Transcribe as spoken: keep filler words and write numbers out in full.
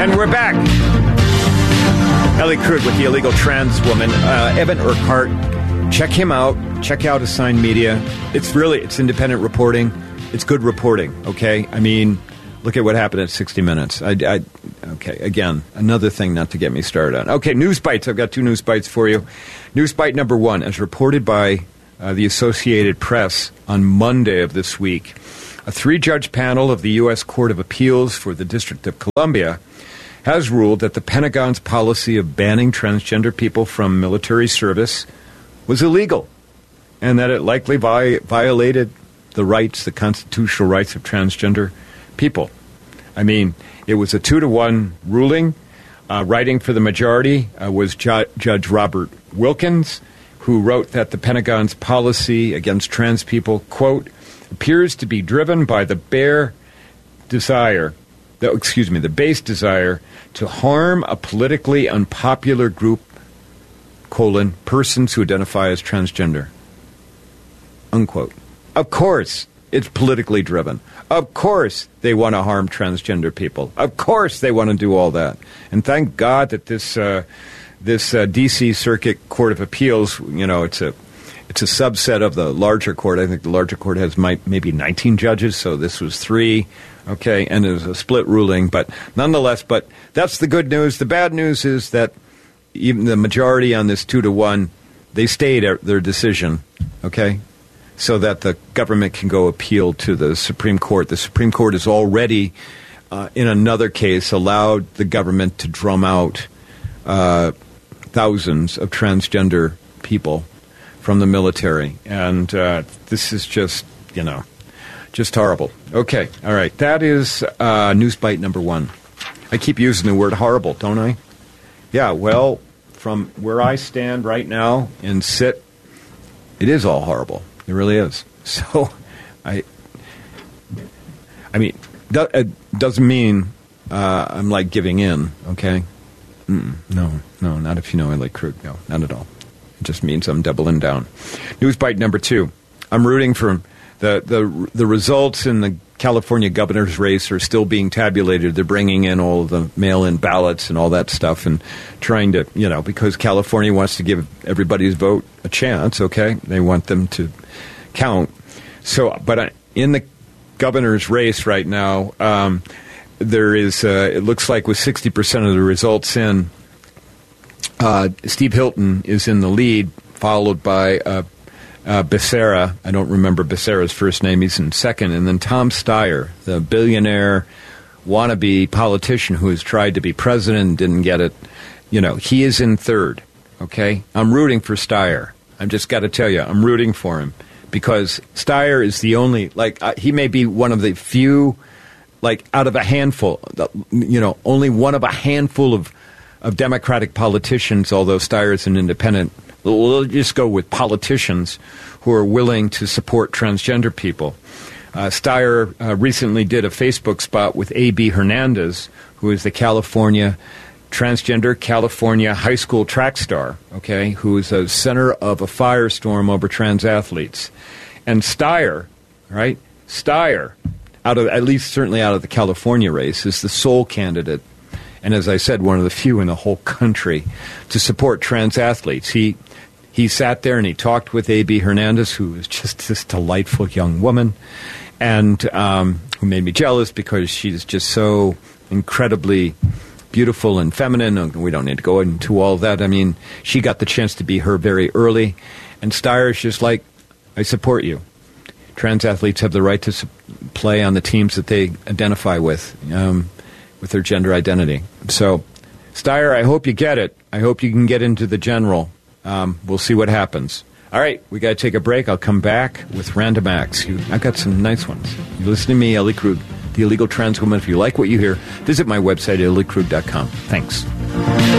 And we're back. Ellie Krug with the illegal trans woman. Uh, Evan Urquhart. Check him out. Check out Assigned Media. It's really, it's independent reporting. It's good reporting, okay? I mean, look at what happened at sixty minutes. I, I, okay, again, another thing not to get me started on. Okay, news bites. I've got two news bites for you. News bite number one, as reported by uh, the Associated Press on Monday of this week, a three-judge panel of the U S Court of Appeals for the District of Columbia has ruled that the Pentagon's policy of banning transgender people from military service was illegal and that it likely vi- violated the rights, the constitutional rights of transgender people. I mean, it was a two-to-one ruling. Uh, writing for the majority uh, was Ju- Judge Robert Wilkins, who wrote that the Pentagon's policy against trans people, quote, appears to be driven by the bare desire, the, excuse me, the base desire to harm a politically unpopular group, colon, persons who identify as transgender, unquote. Of course, it's politically driven. Of course, they want to harm transgender people. Of course, they want to do all that. And thank God that this uh, this uh, D C Circuit Court of Appeals, you know, it's a it's a subset of the larger court. I think the larger court has might, maybe nineteen judges, so this was three. Okay, and it was a split ruling, but nonetheless, but that's the good news. The bad news is that even the majority on this two to one, they stayed at their decision, okay, so that the government can go appeal to the Supreme Court. The Supreme Court has already, uh, in another case, allowed the government to drum out uh, thousands of transgender people from the military, and uh, this is just, you know, just horrible. Okay, all right. That is uh, news bite number one. I keep using the word horrible, don't I? Yeah, well, from where I stand right now and sit, it is all horrible. It really is. So, I I mean, do, it doesn't mean uh, I'm like giving in, okay? Mm-mm, no, no, not if you know Ellie Krug. No, not at all. It just means I'm doubling down. News bite number two. I'm rooting for... The, the the results in the California governor's race are still being tabulated. They're bringing in all of the mail-in ballots and all that stuff and trying to, you know, because California wants to give everybody's vote a chance, okay? They want them to count. So, but in the governor's race right now, um, there is, uh, it looks like with sixty percent of the results in, uh, Steve Hilton is in the lead, followed by uh Uh, Becerra, I don't remember Becerra's first name, he's in second, and then Tom Steyer, the billionaire wannabe politician who has tried to be president and didn't get it, you know, he is in third, okay? I'm rooting for Steyer. I've just got to tell you, I'm rooting for him because Steyer is the only, like, uh, he may be one of the few, like, out of a handful, you know, only one of a handful of, of Democratic politicians, although Steyer is an independent. We'll just go with politicians who are willing to support transgender people. Uh, Steyer uh, recently did a Facebook spot with A B Hernandez, who is the California transgender California high school track star, okay, who is a center of a firestorm over trans athletes. And Steyer, right, Steyer, out of at least certainly out of the California race, is the sole candidate, and as I said, one of the few in the whole country to support trans athletes. He He sat there and he talked with A B Hernandez, who is just this delightful young woman, and um, who made me jealous because she's just so incredibly beautiful and feminine. We don't need to go into all of that. I mean, she got the chance to be her very early, and Steyer is just like, I support you. Trans athletes have the right to su- play on the teams that they identify with, um, with their gender identity. So, Steyer, I hope you get it. I hope you can get into the general. Um, we'll see what happens. All right, we got to take a break. I'll come back with random acts. You, I've got some nice ones. You listen to me, Ellie Krug, the illegal trans woman. If you like what you hear, visit my website, ellie krug dot com. Thanks.